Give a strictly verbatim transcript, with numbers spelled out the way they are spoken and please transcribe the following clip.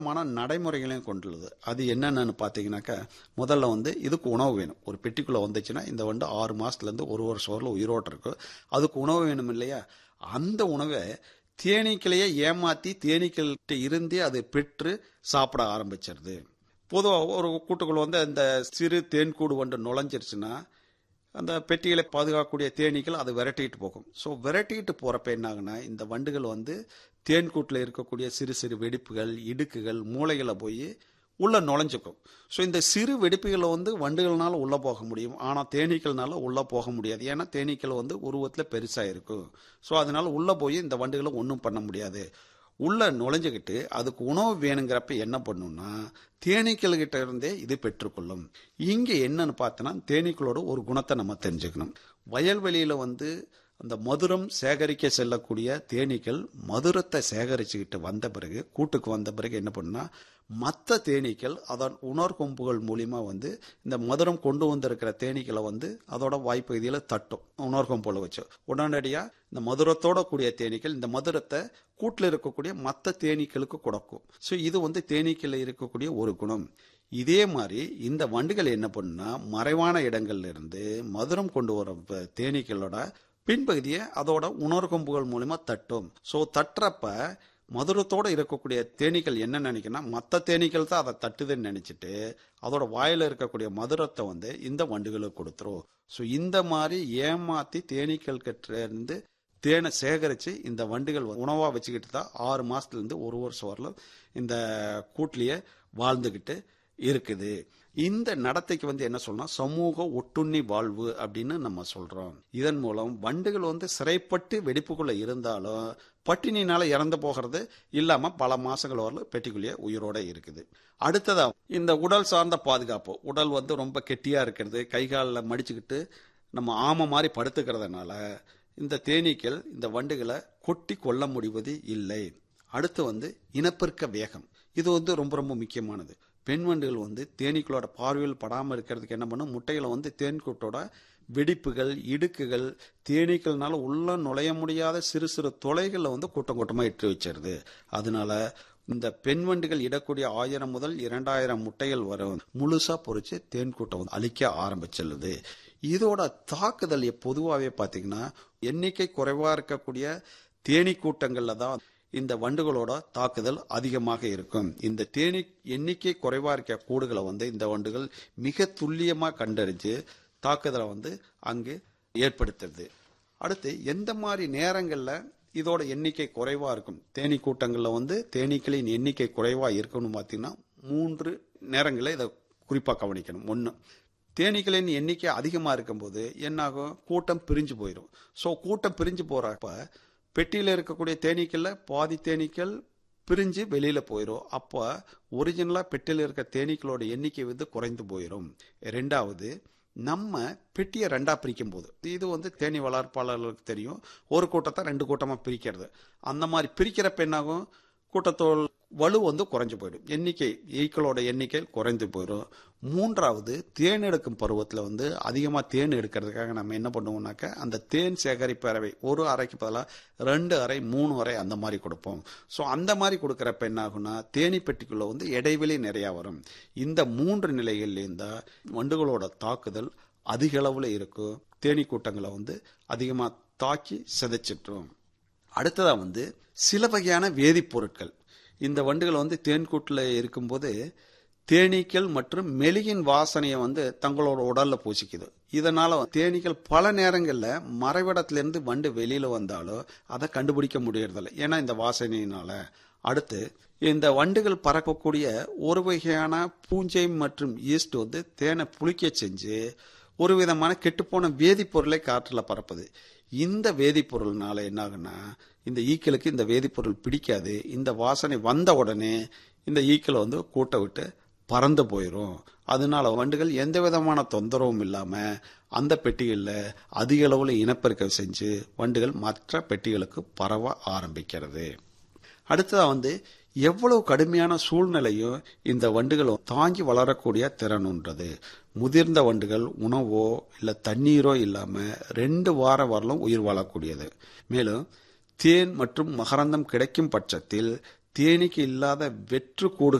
மான நடைமுறைகளையும் கொண்டுள்ளது. அது என்னென்னு பார்த்தீங்கன்னாக்கா, முதல்ல வந்து இதுக்கு உணவு வேணும். ஒரு பெட்டிக்குள்ள வந்துச்சுன்னா இந்த வண்டு ஆறு மாசத்துல இருந்து ஒரு வருஷம் வரல உயிரோட இருக்கும். அதுக்கு உணவு வேணும் இல்லையா? அந்த உணவை தேனீக்களையே ஏமாத்தி தேனீக்கள்கிட்ட இருந்தே அதை பெற்று சாப்பிட ஆரம்பிச்சிருது. பொதுவாக ஒரு கூட்டுக்குள்ள வந்து அந்த சிறு தேன்கூடு வண்டு நுழைஞ்சிருச்சுன்னா அந்த பெட்டிகளை பாதுகாக்கக்கூடிய தேனீக்கள் அதை விரட்டிட்டு போகும். ஸோ விரட்டிட்டு போறப்ப என்ன ஆகுனா, இந்த வண்டுகள் வந்து தேன்கூட்டில் இருக்கக்கூடிய சிறு சிறு வெடிப்புகள், இடுக்குகள், மூளைகளை போய் உள்ள நுழைஞ்சுக்கும். ஸோ இந்த சிறு வெடிப்புகளை வந்து வண்டுகள்னால உள்ள போக முடியும், ஆனால் தேனீக்கள்னால உள்ள போக முடியாது. ஏன்னா தேனீக்கள் வந்து உருவத்தில் பெருசா இருக்கும். ஸோ அதனால உள்ள போய் இந்த வண்டுகளை ஒன்றும் பண்ண முடியாது. உள்ள நுழைஞ்சுக்கிட்டு அதுக்கு உணவு வேணுங்கிறப்ப என்ன பண்ணும்னா, தேனீக்கள் கிட்ட இருந்தே இது பெற்றுக்கொள்ளும். இங்க என்னன்னு பார்த்தோன்னா, தேனீக்களோட ஒரு குணத்தை நம்ம தெரிஞ்சுக்கணும். வயல்வெளியில வந்து அந்த மதுரம் சேகரிக்க செல்லக்கூடிய தேனீக்கள் மதுரத்தை சேகரிச்சுக்கிட்டு வந்த பிறகு கூட்டுக்கு வந்த பிறகு என்ன பண்ணுன்னா, மற்ற தேனீக்கள் அதன் உணர்கொம்புகள் மூலியமா வந்து இந்த மதுரம் கொண்டு வந்திருக்கிற தேனீக்களை வந்து அதோட வாய்ப்பகுதியில் தட்டும். உணர்கொம்புல வச்சு உடனடியா இந்த மதுரத்தோட கூடிய தேனீக்கள் இந்த மதுரத்தை கூட்டில் இருக்கக்கூடிய மற்ற தேனீக்களுக்கு கொடுக்கும். ஸோ இது வந்து தேனீக்கள் இருக்கக்கூடிய ஒரு குணம். இதே மாதிரி இந்த வண்டுகள் என்ன பண்ணுன்னா, மறைவான இடங்கள்ல இருந்து மதுரம் கொண்டு வர தேனீக்களோட பின்பகுதியை அதோட உணர்கொம்புகள் மூலமா தட்டும். ஸோ தட்டுறப்ப மதுரத்தோட இருக்கக்கூடிய தேனீக்கள் என்ன நினைக்கணும், மற்ற தேனீக்கள் தான் அதை தட்டுதுன்னு நினைச்சிட்டு அதோட வாயில இருக்கக்கூடிய மதுரத்தை வந்து இந்த வண்டுகளுக்கு கொடுத்துரும். ஸோ இந்த மாதிரி ஏமாத்தி தேனீக்கள் கிட்ட இருந்து தேனை சேகரித்து இந்த வண்டுகள் உணவாக வச்சுக்கிட்டு தான் ஆறு மாதத்துலேருந்து ஒரு வருஷம் வரலும் இந்த கூட்டிலேயே வாழ்ந்துக்கிட்டு இருக்குது. இந்த நடத்தைக்கு வந்து என்ன சொல்லணும், சமூக ஒட்டுண்ணி வாழ்வு அப்படின்னு நம்ம சொல்றோம். இதன் மூலம் வண்டுகள் வந்து சிறைப்பட்டு வெடிப்புக்குள்ள இருந்தாலும் பட்டினினால இறந்து போகிறது இல்லாம பல மாசங்கள் வரல பெட்டிக்குள்ளேயே உயிரோட இருக்குது. அடுத்ததா இந்த உடல் சார்ந்த பாதுகாப்பு. உடல் வந்து ரொம்ப கெட்டியா இருக்கிறது, கை காலில் மடிச்சுக்கிட்டு நம்ம ஆமை மாதிரி படுத்துக்கிறதுனால இந்த தேனீக்கள் இந்த வண்டுகளை கொட்டி கொள்ள முடிவது இல்லை. அடுத்து வந்து இனப்பெருக்க வேகம். இது வந்து ரொம்ப ரொம்ப முக்கியமானது. பெண் வண்டுகள் வந்து தேனீக்களோட பார்வையில் படாமல் இருக்கிறதுக்கு என்ன பண்ணும், முட்டைகளை வந்து தேன்கூட்டோட வெடிப்புகள், இடுக்குகள், தேனீக்கள்னால உள்ள நுழைய முடியாத சிறு சிறு தொலைகளில் வந்து கூட்டம் கூட்டமாக இட்டு வச்சிருது. அதனால இந்த பெண் வண்டுகள் இடக்கூடிய ஆயிரம் முதல் இரண்டாயிரம் முட்டைகள் வர முழுசா பொறிச்சு தேன்கூட்டம் வந்து அழிக்க ஆரம்பிச்சிருது. இதோட தாக்குதல் பொதுவாகவே பார்த்தீங்கன்னா, எண்ணிக்கை குறைவா இருக்கக்கூடிய தேனீ கூட்டங்கள்ல தான் இந்த வண்டுகளோட தாக்குதல் அதிகமாக இருக்கும். இந்த தேனீ எண்ணிக்கை குறைவா இருக்க கூடுகளை வந்து இந்த வண்டுகள் மிக துல்லியமா கண்டறிஞ்சு தாக்குதலை வந்து அங்கு ஏற்படுத்துறது. அடுத்து எந்த மாதிரி நேரங்கள்ல இதோட எண்ணிக்கை குறைவா இருக்கும், தேனீ கூட்டங்கள்ல வந்து தேனீக்களின் எண்ணிக்கை குறைவா இருக்கணும் பார்த்தீங்கன்னா மூன்று நேரங்களில் இதை குறிப்பா கவனிக்கணும். ஒன்று, தேனீக்களின் எண்ணிக்கை அதிகமாக இருக்கும்போது என்னாகும், கூட்டம் பிரிஞ்சு போயிடும். ஸோ கூட்டம் பிரிஞ்சு போறப்ப பெட்டியில் இருக்கக்கூடிய தேனீக்கள்ல பாதி தேனீக்கள் பிரிஞ்சு வெளியில போயிடும். அப்போ ஒரிஜினலா பெட்டியில் இருக்க தேனீக்களோட எண்ணிக்கை வந்து குறைந்து போயிடும். ரெண்டாவது, நம்ம பெட்டியை ரெண்டா பிரிக்கும் போது, இது வந்து தேனி வளர்ப்பாளர்களுக்கு தெரியும், ஒரு கூட்டத்தை ரெண்டு கூட்டமா பிரிக்கிறது. அந்த மாதிரி பிரிக்கிறப்ப என்னாகும், கூட்டத்தோல் வலு வந்து குறைஞ்சு போயிடும், எண்ணிக்கை ஈக்களோட எண்ணிக்கை குறைந்து போயிடும். மூன்றாவது, தேன் எடுக்கும் பருவத்தில் வந்து அதிகமாக தேன் எடுக்கிறதுக்காக நம்ம என்ன பண்ணுவோம்னாக்க, அந்த தேன் சேகரிப்பு அறை ஒரு அறைக்கு பதிலாக ரெண்டு அறை மூணு அறை அந்த மாதிரி கொடுப்போம். ஸோ அந்த மாதிரி கொடுக்குறப்ப என்ன ஆகுனா, தேனி பெட்டிக்குள்ள வந்து இடைவெளி நிறையா வரும். இந்த மூன்று நிலைகள்லேயும் தான் வண்டுகளோட தாக்குதல் அதிக அளவில் இருக்கும். தேனி கூட்டங்களை வந்து அதிகமாக தாக்கி சிதைச்சிட்டோம். அடுத்ததா வந்து சில வகையான வேதிப்பொருட்கள். இந்த வண்டுகள் வந்து தேன்கூட்டில் இருக்கும்போது தேனீக்கள் மற்றும் மெலியின் வாசனையை வந்து தங்களோட உடல்ல பூசிக்குது. இதனால தேனீக்கள் பல நேரங்களில் மறைவிடத்திலிருந்து வண்டு வெளியில வந்தாலும் அதை கண்டுபிடிக்க முடியறதில்லை, ஏன்னா இந்த வாசனையினால. அடுத்து இந்த வண்டுகள் பறக்கக்கூடிய ஒரு வகையான பூஞ்சை மற்றும் ஈஸ்ட் வந்து தேனை புளிக்க செஞ்சு ஒரு விதமான கெட்டுப்போன வேதிப்பொருளை காற்றில் பரப்புது. இந்த வேதிப்பொருள்னால என்ன ஆகுன்னா, இந்த ஈக்களுக்கு இந்த வேதிப்பொருள் பிடிக்காது. இந்த வாசனை வந்த உடனே இந்த ஈக்களை வந்து கூட்ட விட்டு பறந்து போயிடும். அதனால வண்டுகள் எந்த விதமான தொந்தரவும் இல்லாம அந்த பெட்டிகளில் அதிக அளவில் இனப்பெருக்கம் செஞ்சு வண்டுகள் மற்ற பெட்டிகளுக்கு பரவ ஆரம்பிக்கிறது. அடுத்ததா வந்து எவ்வளவு கடுமையான சூழ்நிலையும் இந்த வண்டுகள் தாங்கி வளரக்கூடிய திறன் உண்டது. முதிர்ந்த வண்டுகள் உணவோ இல்லை தண்ணீரோ இல்லாம ரெண்டு வாரம் வரலும் உயிர் வாழக்கூடியது. மேலும் தேன் மற்றும் மகரந்தம் கிடைக்கும் பட்சத்தில் தேனீக்கு இல்லாத வெற்று கூடு